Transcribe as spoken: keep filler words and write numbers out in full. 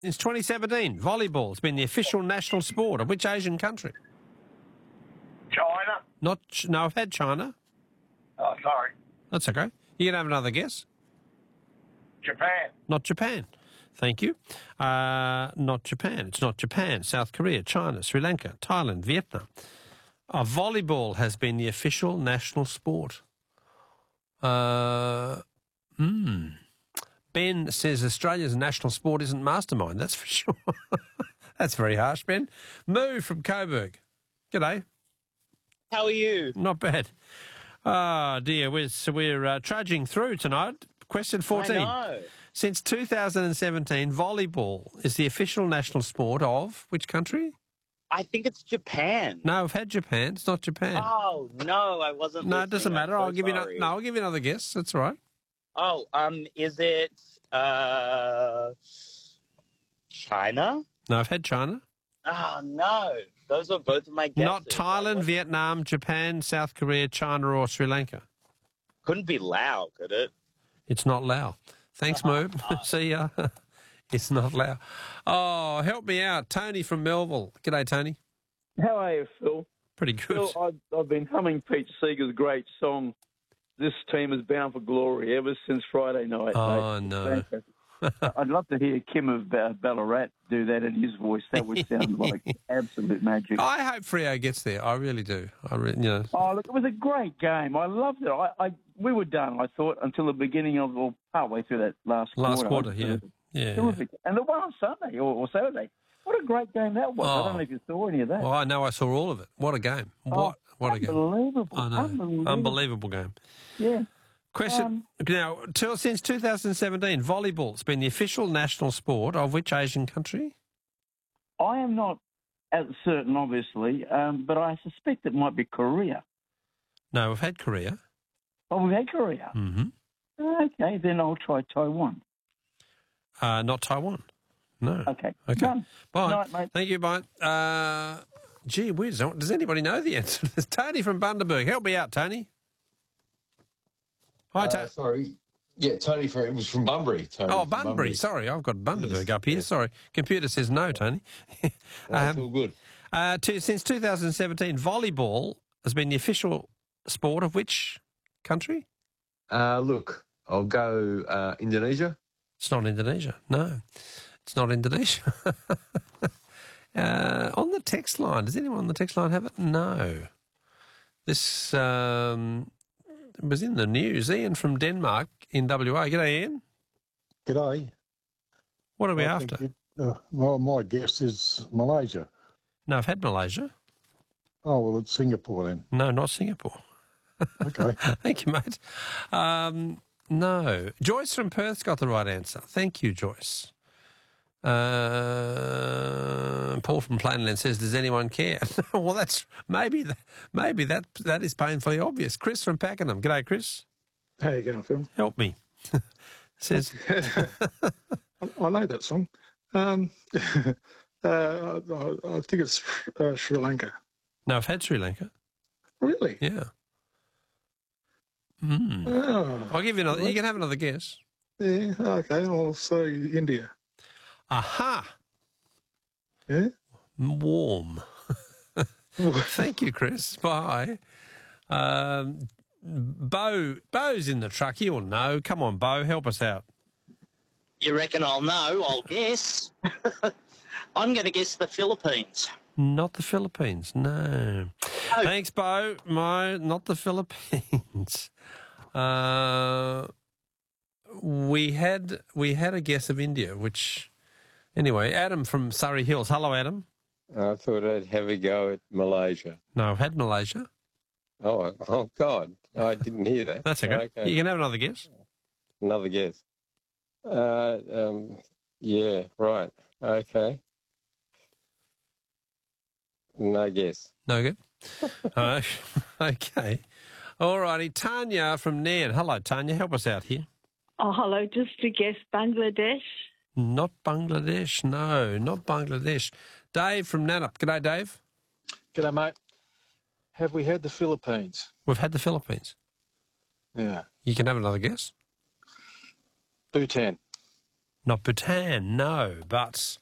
Since twenty seventeen, volleyball has been the official national sport of which Asian country? China. Not Ch- no, I've had China. Oh, sorry. That's okay. You can have another guess. Japan. Not Japan. Thank you. Uh, not Japan. It's not Japan. South Korea, China, Sri Lanka, Thailand, Vietnam. Uh, volleyball has been the official national sport. Uh, hmm. Ben says Australia's national sport isn't mastermind. That's for sure. That's very harsh, Ben. Moo from Coburg. G'day. How are you? Not bad. Oh, dear. We're, so we're uh, trudging through tonight. Question fourteen. I know. Since two thousand seventeen, volleyball is the official national sport of which country? I think it's Japan. No, I've had Japan. It's not Japan. Oh, no, I wasn't no, it listening. doesn't matter. I'm so I'll give you no, sorry. no. I'll give you another guess. That's all right. Oh, um, is it uh, China? No, I've had China. Oh, no. Those are both of my guesses. Not Thailand, Vietnam, Japan, South Korea, China, or Sri Lanka. Couldn't be Lao, could it? It's not Lao. Thanks, Moob. See ya. It's not Lao. Oh, help me out. Tony from Melville. G'day, Tony. How are you, Phil? Pretty good. Phil, I've, I've been humming Pete Seeger's great song, This Team is Bound for Glory, ever since Friday night. Oh, mate. no. Fantastic. I'd love to hear Kim of Ba- Ballarat do that in his voice. That would sound like absolute magic. I hope Freo gets there. I really do. I re- you know. Oh, look, it was a great game. I loved it. I, I we were done, I thought, until the beginning of, or partway through that last quarter. Last quarter, I- yeah. Yeah. Terrific. And the one on Sunday or, or Saturday. What a great game that was. I Oh. don't know if you saw any of that. Well, I know I saw all of it. What a game. What what a game. Unbelievable. I know. Unbelievable. Unbelievable game. Yeah. Question Um, now, till, since two thousand seventeen, volleyball's been the official national sport of which Asian country? I am not as certain, obviously, um, but I suspect it might be Korea. No, we've had Korea. Oh, we've had Korea. Mm-hmm. Okay, then I'll try Taiwan. Uh, not Taiwan. No. Okay. Okay. Done. Bye. Night, mate. Thank you, bye. Uh, gee whiz, does anybody know the answer? It's Tony from Bundaberg. Help me out, Tony. Hi, Uh, Tony. sorry. Yeah, Tony from, it was from Bunbury. Tony Oh, from Bunbury. Sorry, I've got Bundaberg up here. yes. Sorry. Computer says no, Tony. That's Um, all good. Uh, to, since two thousand seventeen, volleyball has been the official sport of which country? Uh, look, I'll go uh, Indonesia. It's not Indonesia. No, it's not Indonesia. uh, on the text line, does anyone on the text line have it? No. This um, was in the news. Ian from Denmark in W A. G'day, Ian. G'day. What are we I after? think it- uh, well, my guess is Malaysia. No, I've had Malaysia. Oh, well, it's Singapore then. No, not Singapore. Okay. Thank you, mate. Um, no. Joyce from Perth's got the right answer. Thank you, Joyce. Uh, Paul from Plainland says, "Does anyone care?" Well, that's maybe that, maybe that that is painfully obvious. Chris from Pakenham. G'day, Chris. How you going, Phil? Help me. Says, I, I know that song. Um, uh, I, I think it's uh, Sri Lanka. no, I've had Sri Lanka. Really? Yeah. Mm. Oh, I'll give you another. You can have another guess. yeah. Okay. I'll say India. Aha. Yeah. Warm. Thank you, Chris. Bye. Um, Bo, Bo's in the truck. He'll know. Come on, Bo, help us out. You reckon I'll know? I'll guess. I'm going to guess the Philippines. Not the Philippines, no. Oh. Thanks, Bo. My, not the Philippines. Uh, we had we had a guess of India, which anyway. Adam from Surrey Hills. Hello, Adam. I thought I'd have a go at Malaysia. No, I've had Malaysia. Oh, oh God. I didn't hear that. That's okay. Okay. You can have another guess. Another guess. Uh, um, yeah, right. Okay. No guess. No good. uh, okay. All righty. Tanya from Nairn. Hello, Tanya. Help us out here. Oh, hello. Just to guess, Bangladesh. Not Bangladesh. No, not Bangladesh. Dave from Nannup. G'day, Dave. G'day, mate. Have we had the Philippines? We've had the Philippines. Yeah. You can have another guess. Bhutan. Not Bhutan, no, but